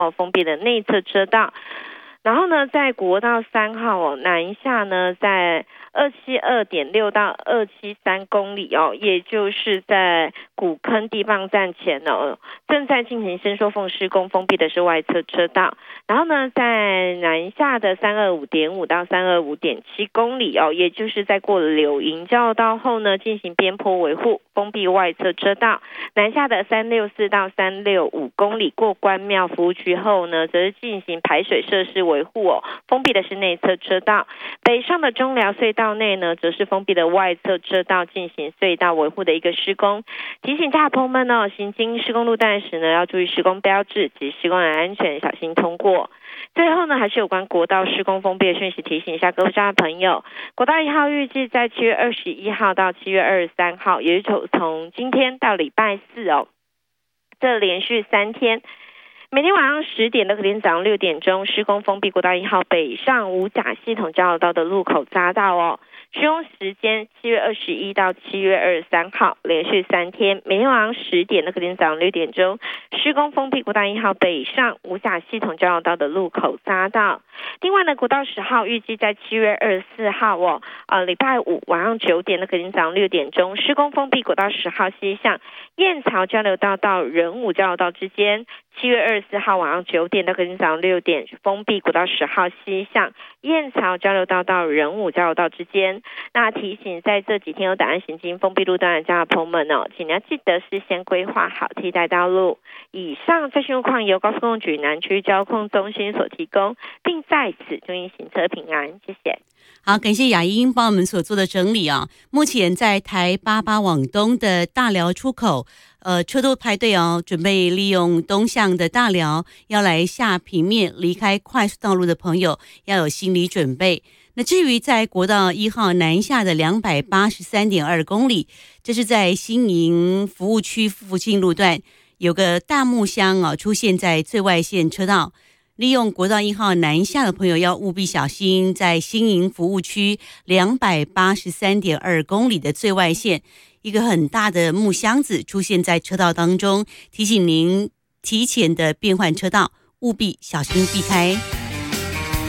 封闭的内侧车道。然后呢，在国道3号南下呢，在272.6到273公里也就是在古坑地磅站前正在进行伸缩缝施工，封闭的是外侧车道。然后呢，在南下的325.5到325.7公里也就是在过了柳营交流道后呢，进行边坡维护，封闭外侧车道。南下的364到365公里过关庙服务区后呢，则是进行排水设施维护封闭的是内侧车道。北上的中寮隧道内呢，则是封闭的外侧车道，进行隧道维护的一个施工。提醒大朋友们行经施工路段时呢，要注意施工标志及施工人安全，小心通过。最后呢，还是有关国道施工封闭的讯息，提醒一下各位家的朋友，国道1号预计在7月21号到7月23号，也就是从今天到礼拜4这连续3天，每天晚上10点到隔天早上6点钟，施工封闭国道1号北上五甲系统交流道的路口匝道施工时间7月21到7月23号，连续3天，每天晚上10点到隔天早上6点钟，施工封闭国道1号北上五甲系统交流道的路口匝道。另外呢，国道10号预计在7月24号礼拜五晚上9点到隔天早上6点钟，施工封闭国道10号西向燕巢交流道到仁武交流道之间。7月24号晚上9点到隔天早上6点，封闭国道10号西向燕巢交流道到仁武交流道之间。那提醒在这几天有档案行经封闭路段的家的朋友们请你要记得事先规划好替代道路。以上最新路况由高速公路局南区交通中心所提供，并在此祝您行车平安，谢谢。 好，感谢雅英帮我们所做的整理目前在台88往东的大寮出口，车都排队准备利用东向的大寮要来下平面离开快速道路的朋友要有心理准备。那至于在国道1号南下的283.2公里，这是在新营服务区复兴路段有个大木箱出现在最外线车道。利用国道1号南下的朋友要务必小心，在新营服务区283.2公里的最外线，一个很大的木箱子出现在车道当中，提醒您提前的变换车道，务必小心避开。